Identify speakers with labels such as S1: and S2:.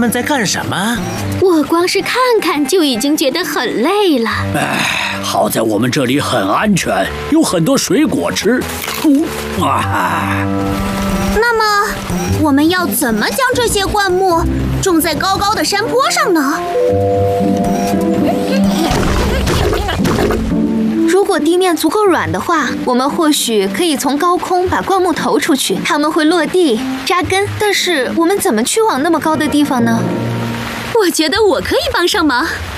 S1: 们在干什么？
S2: 我光是看看就已经觉得很累了。
S3: 好在我们这里很安全，有很多水果吃。
S4: 那么，我们要怎么将这些灌木种在高高的山坡上呢？
S2: 如果地面足够软的话，我们或许可以从高空把灌木投出去，它们会落地扎根。但是我们怎么去往那么高的地方呢？
S5: 我觉得我可以帮上忙。